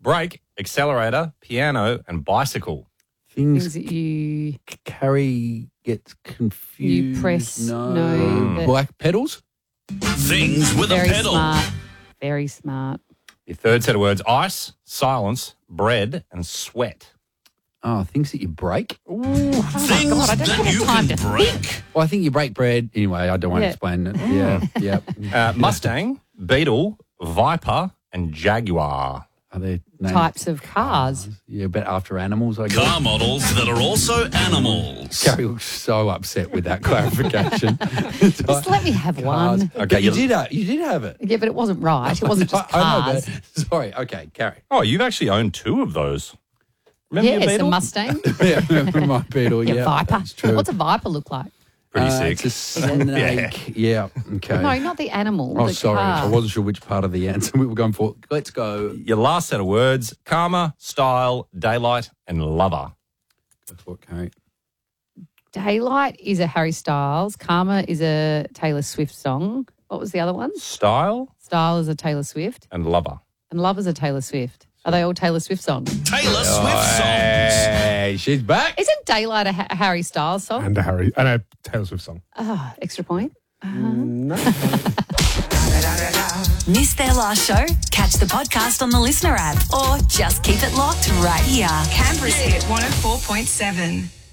brake, accelerator, piano, and bicycle. Things that you Carrie gets confused. you press no. that- Black pedals? Things with a Very pedal. smart. Very smart. Your third set of words, ice, silence, bread, and sweat. Oh, things that you break? Things God, I don't that have you time can to break. Well, I think you break bread. Anyway, I don't want to Yeah. explain it. Yeah. Mustang, Beetle, Viper, and Jaguar. Are there names? Types of cars. Yeah, but after animals, I guess. Car models that are also animals. Carrie looks so upset with that clarification. Just let me have one. Okay, you did have it. Yeah, but it wasn't right. It wasn't just I know, cars. but, sorry. Okay, Carrie. Oh, you've actually owned 2 of those. Remember your Yes, a Beetle? Mustang. Yeah, my beetle. Yeah, Yeah, Viper. that's true. What's a Viper look like? Pretty sick. It's a snake. Yeah. Okay. No, not the animal. Oh, the sorry. car. I wasn't sure which part of the answer we were going for. Let's go. Your last set of words, karma, style, daylight, and lover. Go for it, Carrie. Daylight is a Harry Styles. Karma is a Taylor Swift song. What was the other one? Style Style is a Taylor Swift. and lover. And Love is a Taylor Swift. Are they all Taylor Swift songs? Taylor Swift songs. Hey, she's back. Isn't Daylight a Harry Styles song? And a Taylor Swift song. Extra point. Missed their last show? Catch the podcast on the Listener app or just keep it locked right here. Canberra's hit 104.7.